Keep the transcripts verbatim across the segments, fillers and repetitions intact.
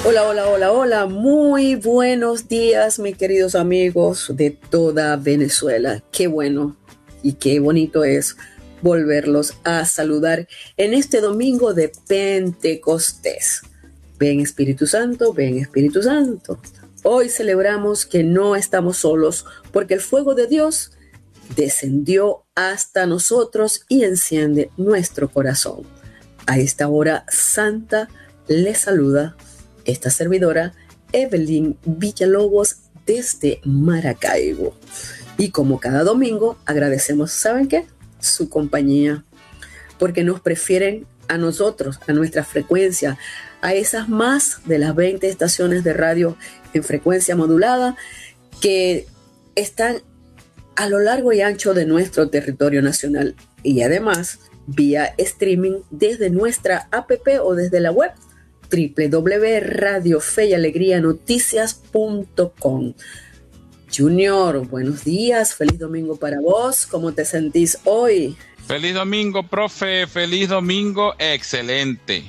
Hola, hola, hola, hola, muy buenos días, mis queridos amigos de toda Venezuela. Qué bueno y qué bonito es volverlos a saludar en este domingo de Pentecostés. Ven Espíritu Santo, ven Espíritu Santo. Hoy celebramos que no estamos solos porque el fuego de Dios descendió hasta nosotros y enciende nuestro corazón. A esta hora santa les saluda esta servidora Evelyn Villalobos desde Maracaibo. Y como cada domingo agradecemos, ¿saben qué? Su compañía, porque nos prefieren a nosotros, a nuestra frecuencia, a esas más de las veinte estaciones de radio en frecuencia modulada que están a lo largo y ancho de nuestro territorio nacional y además vía streaming desde nuestra app o desde la web doble u doble u doble u punto radio fe y alegría noticias punto com. Junior, buenos días, feliz domingo para vos. ¿Cómo te sentís hoy? Feliz domingo, profe, feliz domingo, excelente.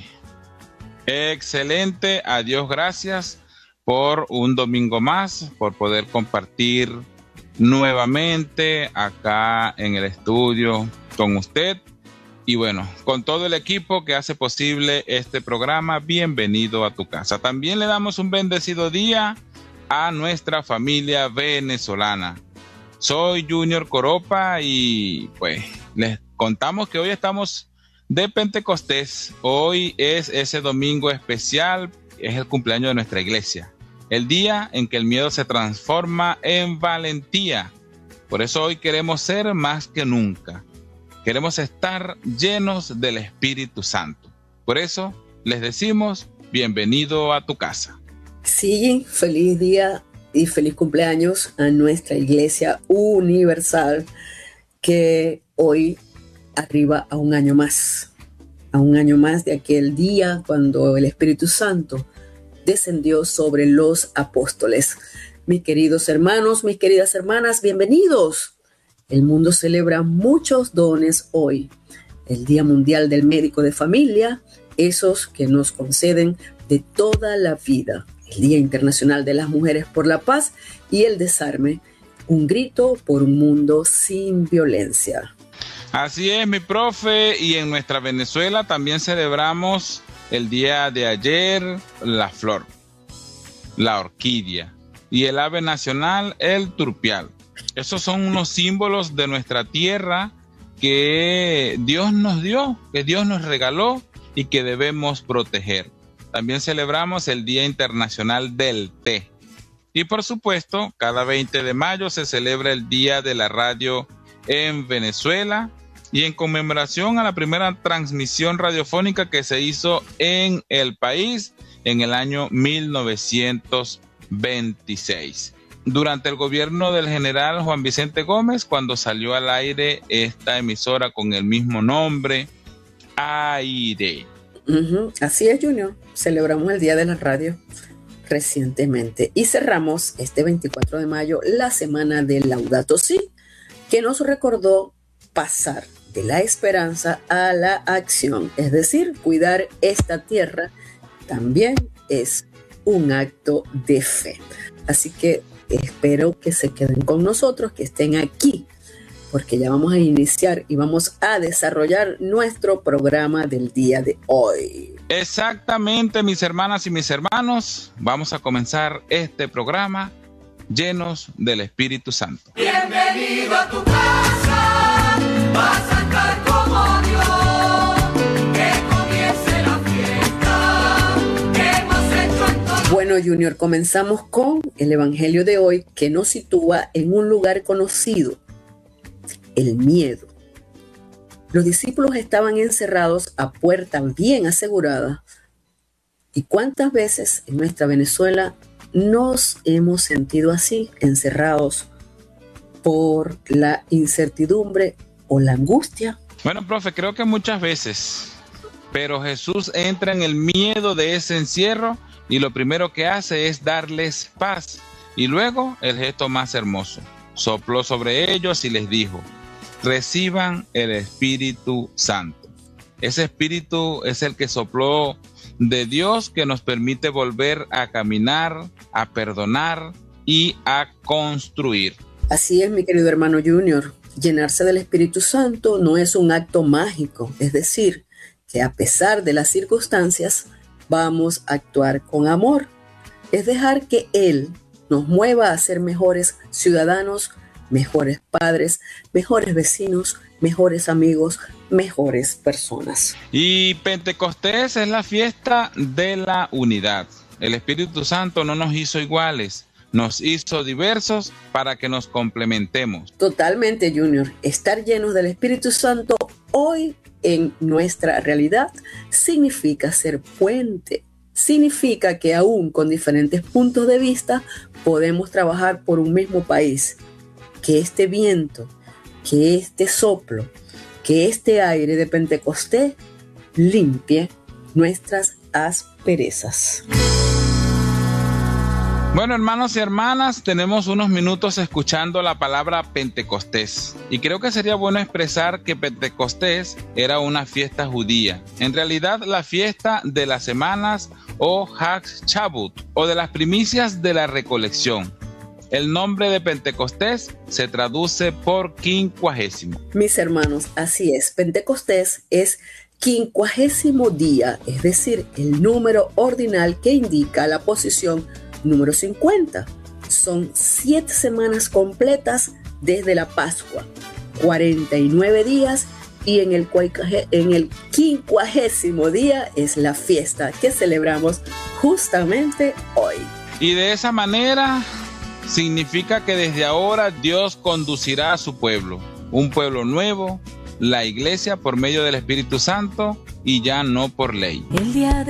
Excelente, a Dios gracias por un domingo más, por poder compartir nuevamente acá en el estudio con usted. Y bueno, con todo el equipo que hace posible este programa, bienvenido a tu casa. También le damos un bendecido día a nuestra familia venezolana. Soy Junior Coropa y pues les contamos que hoy estamos de Pentecostés. Hoy es ese domingo especial, es el cumpleaños de nuestra iglesia. El día en que el miedo se transforma en valentía. Por eso hoy queremos ser más que nunca. Queremos estar llenos del Espíritu Santo. Por eso les decimos, bienvenido a tu casa. Sí, feliz día y feliz cumpleaños a nuestra Iglesia Universal, que hoy arriba a un año más, a un año más de aquel día cuando el Espíritu Santo descendió sobre los apóstoles. Mis queridos hermanos, mis queridas hermanas, bienvenidos. El mundo celebra muchos dones hoy. El Día Mundial del Médico de Familia, esos que nos conceden de toda la vida. El Día Internacional de las Mujeres por la Paz y el Desarme, un grito por un mundo sin violencia. Así es, mi profe, y en nuestra Venezuela también celebramos el día de ayer, la flor, la orquídea, y el ave nacional, el turpial. Esos son unos símbolos de nuestra tierra que Dios nos dio, que Dios nos regaló y que debemos proteger. También celebramos el Día Internacional del Té. Y por supuesto, cada veinte de mayo se celebra el Día de la Radio en Venezuela y en conmemoración a la primera transmisión radiofónica que se hizo en el país en el año mil novecientos veintiséis. Durante el gobierno del general Juan Vicente Gómez, cuando salió al aire esta emisora con el mismo nombre, Aire. Uh-huh. Así es, Junior. Celebramos el Día de la Radio recientemente y cerramos este veinticuatro de mayo la semana de Laudato Si, que nos recordó pasar de la esperanza a la acción, es decir, cuidar esta tierra también es un acto de fe. Así que espero que se queden con nosotros, que estén aquí, porque ya vamos a iniciar y vamos a desarrollar nuestro programa del día de hoy. Exactamente, mis hermanas y mis hermanos, vamos a comenzar este programa llenos del Espíritu Santo. Bienvenido a tu casa, vas a estar como Dios, que comience la fiesta que hemos hecho en todo. Bueno, Junior, comenzamos con el Evangelio de hoy que nos sitúa en un lugar conocido, el miedo. Los discípulos estaban encerrados a puerta bien asegurada. ¿Y cuántas veces en nuestra Venezuela nos hemos sentido así, encerrados por la incertidumbre o la angustia? Bueno, profe, creo que muchas veces, pero Jesús entra en el miedo de ese encierro y lo primero que hace es darles paz. Y luego el gesto más hermoso, sopló sobre ellos y les dijo: reciban el Espíritu Santo. Ese espíritu es el que sopló de Dios, que nos permite volver a caminar, a perdonar y a construir. Así es, mi querido hermano Junior. Llenarse del Espíritu Santo no es un acto mágico, es decir, que a pesar de las circunstancias, vamos a actuar con amor. Es dejar que Él nos mueva a ser mejores ciudadanos, mejores padres, mejores vecinos, mejores amigos, mejores personas. Y Pentecostés es la fiesta de la unidad. El Espíritu Santo no nos hizo iguales, nos hizo diversos para que nos complementemos. Totalmente, Junior. Estar llenos del Espíritu Santo hoy en nuestra realidad significa ser puente. Significa que aún con diferentes puntos de vista podemos trabajar por un mismo país. Que este viento, que este soplo, que este aire de Pentecostés limpie nuestras asperezas. Bueno, hermanos y hermanas, tenemos unos minutos escuchando la palabra Pentecostés. Y creo que sería bueno expresar que Pentecostés era una fiesta judía. En realidad, la fiesta de las semanas o Hag Shabbat, o de las primicias de la recolección. El nombre de Pentecostés se traduce por quincuagésimo. Mis hermanos, así es. Pentecostés es quincuagésimo día, es decir, el número ordinal que indica la posición número cincuenta. Son siete semanas completas desde la Pascua, cuarenta y nueve días, y en el, en el quincuagésimo día es la fiesta que celebramos justamente hoy. Y de esa manera significa que desde ahora Dios conducirá a su pueblo, un pueblo nuevo, la iglesia por medio del Espíritu Santo y ya no por ley. El día de